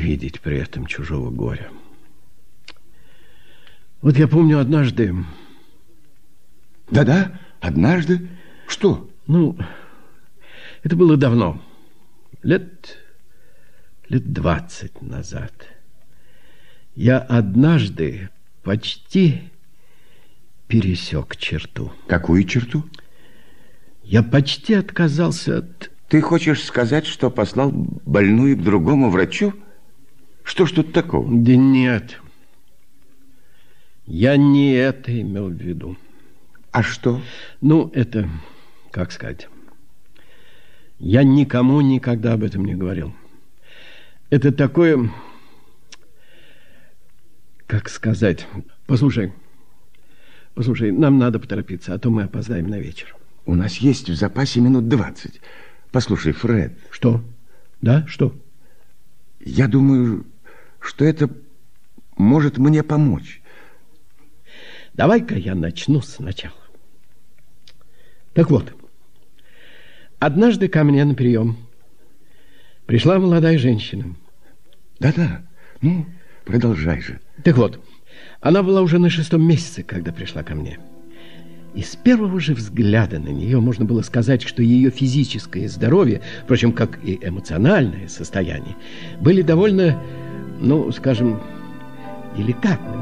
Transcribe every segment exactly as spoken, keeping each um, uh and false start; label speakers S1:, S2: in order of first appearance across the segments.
S1: видеть при этом чужого горя. Вот я помню однажды...
S2: Да-да, однажды? Что?
S1: Ну, это было давно. Лет... лет двадцать назад. Я однажды почти пересек черту.
S2: Какую черту?
S1: Я почти отказался от...
S2: Ты хочешь сказать, что послал больную к другому врачу? Что ж тут такого?
S1: Да нет. Я не это имел в виду.
S2: А что?
S1: Ну, это, как сказать, я никому никогда об этом не говорил. Это такое, как сказать, послушай, послушай, нам надо поторопиться, а то мы опоздаем на вечер.
S2: У нас есть в запасе минут двадцать. Послушай, Фред.
S1: Что? Да, что?
S2: Я думаю, что это может мне помочь.
S1: Давай-ка я начну сначала. Так вот, однажды ко мне на прием пришла молодая женщина.
S2: Да-да, ну, продолжай же.
S1: Так вот, она была уже на шестом месяце, когда пришла ко мне. И с первого же взгляда на нее можно было сказать, что ее физическое здоровье, впрочем, как и эмоциональное состояние, были довольно, ну, скажем, деликатны.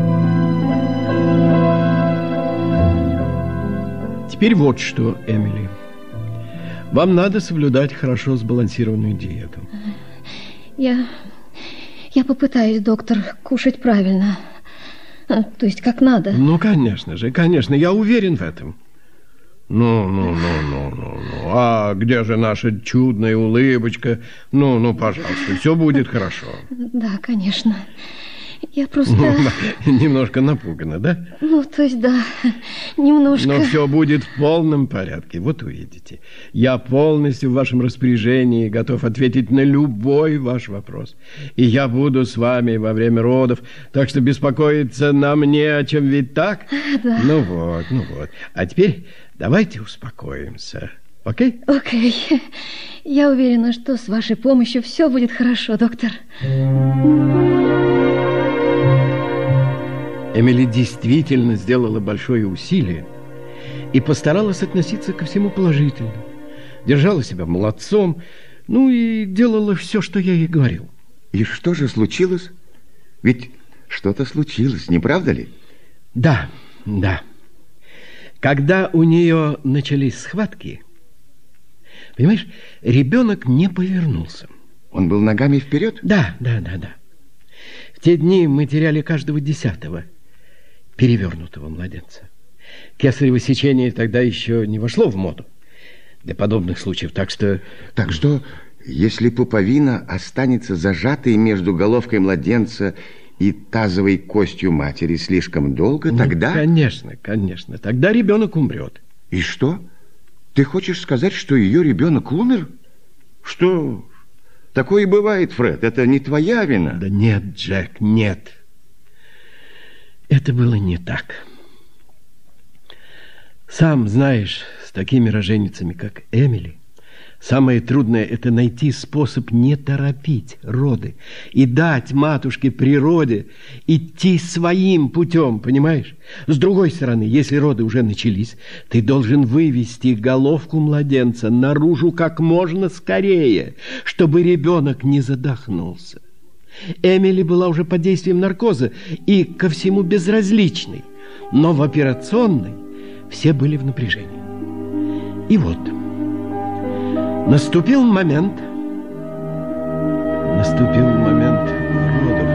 S1: Теперь вот что, Эмили. Вам надо соблюдать хорошо сбалансированную диету.
S3: Я... я попытаюсь, доктор, кушать правильно. То есть, как надо.
S1: Ну, конечно же, конечно, я уверен в этом. Ну, ну, ну, ну, ну, ну. А где же наша чудная улыбочка? Ну, ну, пожалуйста, все будет хорошо.
S3: Да, конечно. Я просто...
S1: Ну, немножко напугана, да?
S3: Ну, то есть, да, немножко.
S1: Но все будет в полном порядке, вот увидите. Я полностью в вашем распоряжении, готов ответить на любой ваш вопрос. И я буду с вами во время родов, так что беспокоиться нам не о чем, ведь так?
S3: Да.
S1: Ну вот, ну вот. А теперь давайте успокоимся, окей?
S3: Окей. Я уверена, что с вашей помощью все будет хорошо, доктор.
S1: Эмили действительно сделала большое усилие и постаралась относиться ко всему положительно. Держала себя молодцом, ну и делала все, что я ей говорил.
S2: И что же случилось? Ведь что-то случилось, не правда ли?
S1: Да, да. Когда у нее начались схватки, понимаешь, ребенок не повернулся.
S2: Он был ногами вперед?
S1: Да, да, да, да. В те дни мы теряли каждого десятого перевернутого младенца. Кесарево сечение тогда еще не вошло в моду для подобных случаев, так что...
S2: Так что, если пуповина останется зажатой между головкой младенца и тазовой костью матери слишком долго,
S1: ну,
S2: тогда...
S1: Конечно, конечно, тогда ребенок умрет.
S2: И что? Ты хочешь сказать, что ее ребенок умер? Что? Такое и бывает, Фред, это не твоя вина.
S1: Да нет, Джек, нет. Это было не так. Сам знаешь, с такими роженицами, как Эмили, самое трудное – это найти способ не торопить роды и дать матушке природе идти своим путем, понимаешь? С другой стороны, если роды уже начались, ты должен вывести головку младенца наружу как можно скорее, чтобы ребенок не задохнулся. Эмили была уже под действием наркоза и ко всему безразличной, но в операционной все были в напряжении. И вот наступил момент, наступил момент родов.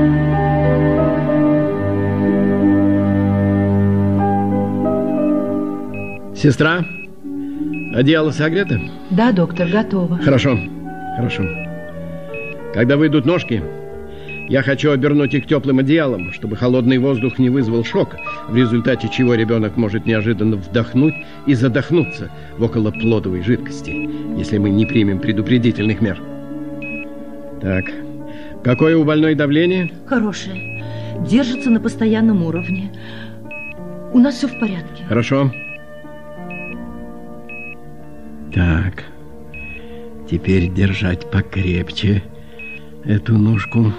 S1: Сестра, одеяло согрето?
S4: Да, доктор, готово.
S1: Хорошо, хорошо. Когда выйдут ножки, я хочу обернуть их теплым одеялом, чтобы холодный воздух не вызвал шока, в результате чего ребенок может неожиданно вдохнуть и задохнуться в околоплодовой жидкости, если мы не примем предупредительных мер. Так, какое у больной давление?
S4: Хорошее. Держится на постоянном уровне. У нас все в порядке.
S1: Хорошо. Так, теперь держать покрепче эту ножку.